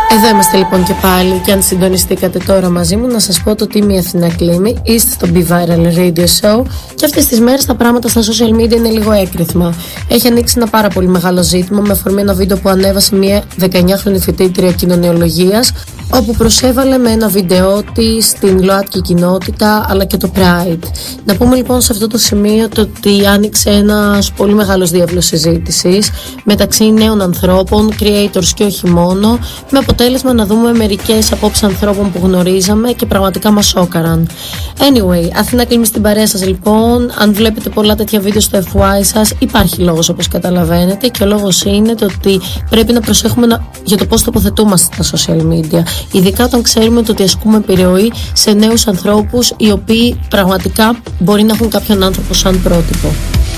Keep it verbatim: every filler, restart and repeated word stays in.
Εδώ είμαστε λοιπόν και πάλι, και αν συντονιστήκατε τώρα μαζί μου, να σας πω το τι είμαι η Αθηνά Κλίμη. Είστε στο Be Viral Radio Show και αυτές τις μέρες τα πράγματα στα social media είναι λίγο έκρηθμα. Έχει ανοίξει ένα πάρα πολύ μεγάλο ζήτημα με αφορμή ένα βίντεο που ανέβασε μια δεκαεννιάχρονη φοιτήτρια κοινωνιολογίας, όπου προσέβαλε με ένα βίντεο της την ΛΟΑΤΚΙ κοινότητα αλλά και το Pride. Να πούμε λοιπόν σε αυτό το σημείο το ότι άνοιξε ένας πολύ μεγάλος διάβλος συζήτησης μεταξύ νέων ανθρώπων, creators και όχι μόνο, με αποτέλεσμα να δούμε μερικές απόψεις ανθρώπων που γνωρίζαμε και πραγματικά μας σόκαραν. Anyway, Αθηνά Κλίμη στην παρέα σας λοιπόν. Αν βλέπετε πολλά τέτοια βίντεο στο εφ γουάι σας, υπάρχει λόγος όπως καταλαβαίνετε, και ο λόγος είναι το ότι πρέπει να προσέχουμε να... για το πώς τοποθετούμαστε στα social media. Ειδικά όταν ξέρουμε το ότι ασκούμε επιρροή σε νέους ανθρώπους οι οποίοι πραγματικά μπορεί να έχουν κάποιον άνθρωπο σαν πρότυπο.